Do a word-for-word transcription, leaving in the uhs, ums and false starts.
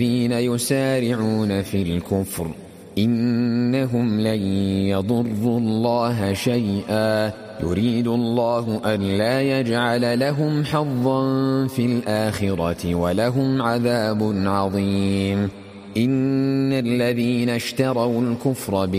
الذين يسارعون في الكفر إنهم لن يضروا الله شيئا يريد الله أن لا يجعل لهم حظا في الآخرة ولهم عذاب عظيم. إن الذين اشتروا الكفر